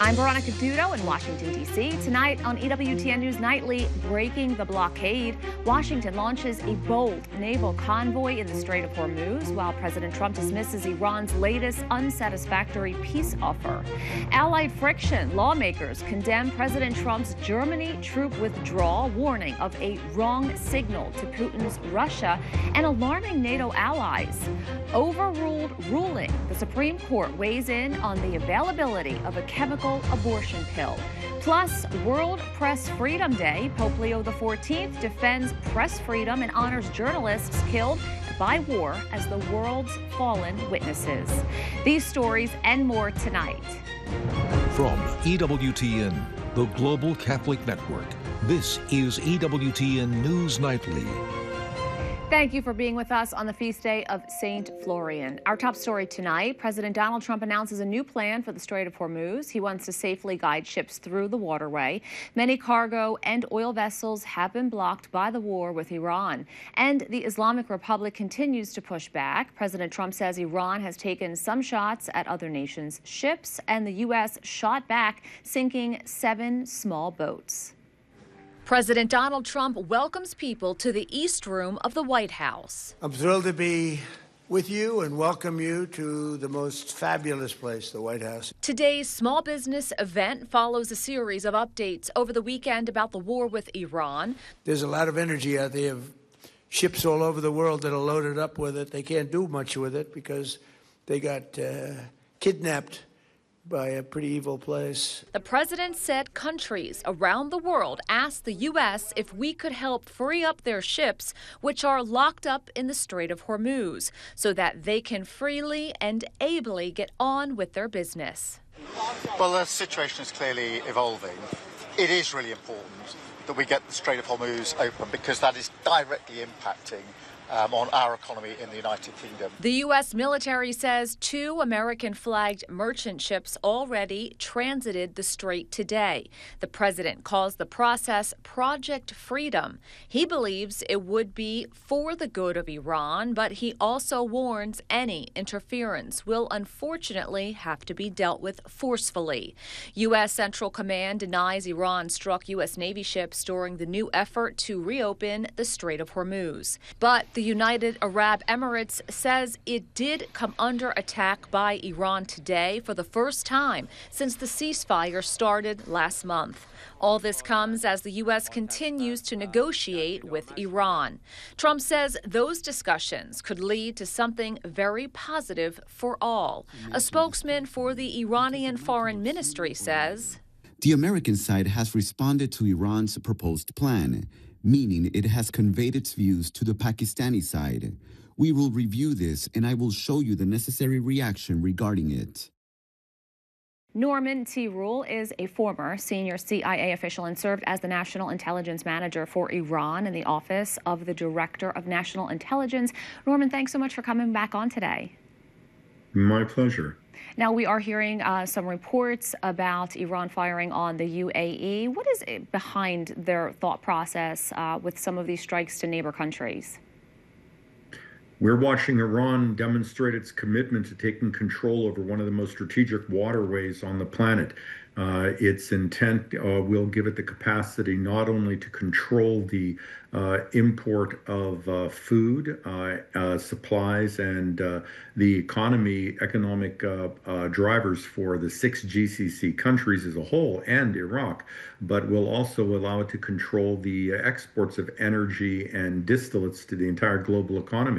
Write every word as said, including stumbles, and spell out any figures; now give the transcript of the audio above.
I'm Veronica Dudo in Washington, D C Tonight on E W T N News Nightly, breaking the blockade. Washington launches a bold naval convoy in the Strait of Hormuz, while President Trump dismisses Iran's latest unsatisfactory peace offer. Allied friction. Lawmakers condemn President Trump's Germany troop withdrawal, warning of a wrong signal to Putin's Russia and alarming NATO allies. Overruled ruling. The Supreme Court weighs in on the availability of a chemical abortion pill. Plus, World Press Freedom Day. Pope Leo the fourteenth defends press freedom and honors journalists killed by war as the world's fallen witnesses. These stories and more tonight. From E W T N, the Global Catholic Network, this is E W T N News Nightly. Thank you for being with us on the feast day of Saint Florian. Our top story tonight, President Donald Trump announces a new plan for the Strait of Hormuz. He wants to safely guide ships through the waterway. Many cargo and oil vessels have been blocked by the war with Iran. And the Islamic Republic continues to push back. President Trump says Iran has taken some shots at other nations' ships, and the U S shot back, sinking seven small boats. President Donald Trump welcomes people to the East Room of the White House. I'm thrilled to be with you and welcome you to the most fabulous place, the White House. Today's small business event follows a series of updates over the weekend about the war with Iran. There's a lot of energy out there of ships all over the world that are loaded up with it. They can't do much with it because they got uh, kidnapped by a pretty evil place. The president said countries around the world asked the U S if we could help free up their ships, which are locked up in the Strait of Hormuz, so that they can freely and ably get on with their business. Well, the situation is clearly evolving. It is really important that we get the Strait of Hormuz open because that is directly impacting Um, on our economy in the United Kingdom. The U S military says two American-flagged merchant ships already transited the strait today. The president calls the process Project Freedom. He believes it would be for the good of Iran, but he also warns any interference will unfortunately have to be dealt with forcefully. U S Central Command denies Iran struck U S Navy ships during the new effort to reopen the Strait of Hormuz. But the The United Arab Emirates says it did come under attack by Iran today for the first time since the ceasefire started last month. All this comes as the U S continues to negotiate with Iran. Trump says those discussions could lead to something very positive for all. A spokesman for the Iranian Foreign Ministry says, the American side has responded to Iran's proposed plan, meaning it has conveyed its views to the Pakistani side. We will review this, and I will show you the necessary reaction regarding it. Norman T. Rule is a former senior C I A official and served as the National Intelligence Manager for Iran in the Office of the Director of National Intelligence. Norman, thanks so much for coming back on today. My pleasure. Now, we are hearing uh, some reports about Iran firing on the U A E. What is behind their thought process uh, with some of these strikes to neighbor countries? We're watching Iran demonstrate its commitment to taking control over one of the most strategic waterways on the planet. Uh, its intent uh, will give it the capacity not only to control the uh, import of uh, food, uh, uh, supplies, and uh, the economy, economic uh, uh, drivers for the six G C C countries as a whole and Iraq, but will also allow it to control the exports of energy and distillates to the entire global economy.